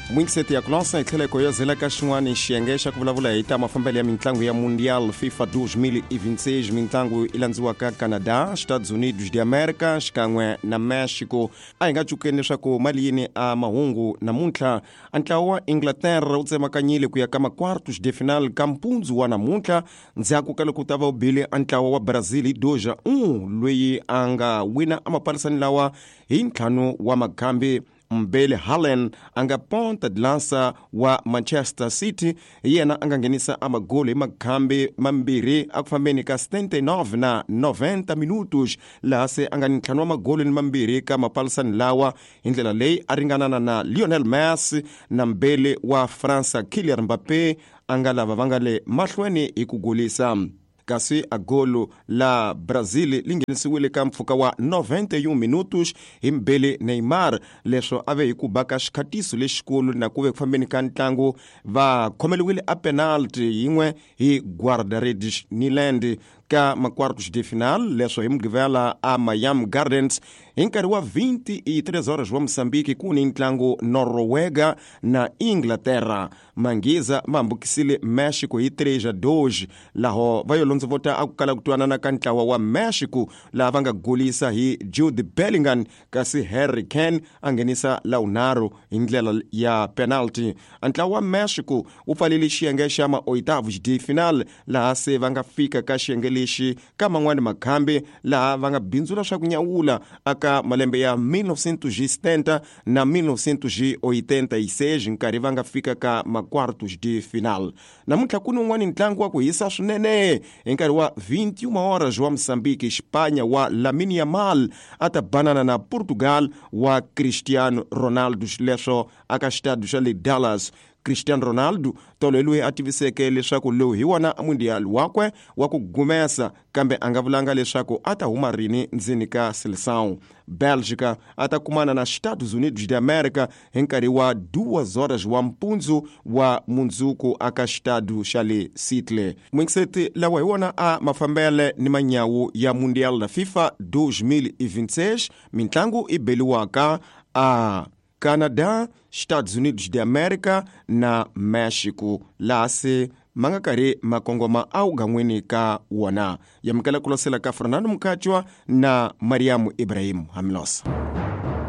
mwingiseti ya kulonsa itlhela ikoyozela ka xin'wana xiyenge xa ku vulavula hi ta mafambelo ya mitlangu ya mundial FIFA 2026. Mitlangu yi landziwaka Canada, Estados Unidos de America xikan'we na Mexico. A hi nga cukeni leswaku mali yini a mahungu namuntlha a ntlawa wa Inglaterra wu tsemakanyile ku ya ka makwartos de final ka mpundzu wa namuntlha ndzhaku ka loko ta va ubile a ntlawa wa Brazil hi 2-1 loyi a nga wina a mapalisani lawa hi ntlhanu wa makambe. Mbele Haaland anga ponta de lança wa Manchester City yena anga ngenisa amagoli makambe mambiri akufambeni ka 79 na 90 minutos laha se anga ntlhanu wa magoli ni mambiri ka mapalisani lawa hi ndlela leyi a ringanana na Lionel Messi na mbele wa Fransa Kylian Mbappé anga lava va nga le mahlweni hi ku golisa. Kasi a golo la Brazil lingenisiwile ka mpfhuka wa 91 minutos hi mbele Neymar, leswo ave hi ku baka xikhatiso lexikulu na kuve ku fambeni ka ntlangu va khomeliwile a penalty yin'we hi Guardaredi Niland ka makwartos de final, leswo hi mugivela a Miami Gardens hi nkarhi wa 23 horas wa Mozambique ku ni ntlangu Noruega na Inglaterra. Mangiza mambukisile Mexico hi 3-2 laho va yolondzo vota a ku kala ku twanana ka ntlawa wa Mexico laha va nga golisa hi Jude Bellingham, kasi Harry Kane a nghenisa launaro hi ndlela ya penalty. Ntlawa wa Mexico wu pfalile xiyenge xa ma-oitavos de final laha se va nga fika ka xiyenge lexi ka man'wani makambe laha va nga bindzula swa ku nyawula aka malembe ya 1970 na 1986 nkarhi va nga fika ka makwartos de final. Namuntlha ku ni un'wana ntlangu wa ku hisa swinene hi nkarhi wa 21 horas wa Mozambique. Espanya wa Lamine Yamal a ta banana na Portugal wa Cristiano Ronaldo leswo aka xitadu xa le Dallas. Cristiano Ronaldo tolo loyi a tiviseke leswaku lowu hi wona mundial wakwe wa ku gumesa, kambe a nga vulanga leswaku a ta huma rini ndzeni ka seleção. Bélgica a ta kumana na Estados Unidos de America hi nkarhi wa 2 horas wa mpundzu wa mundzuku aka xitadu xa le Seattle. Mwingiseti lawa hi wona a mafambele ni manyawu ya mundial na FIFA 2026. Mitlangu i beliwaka a Canada, Estados Unidos de America na Mexico laha se manga kari makongoma au gangweni ka wona. Yamkala kulosela ka Fernando Mkachwa na Mariamu Ibrahim Hamilosa.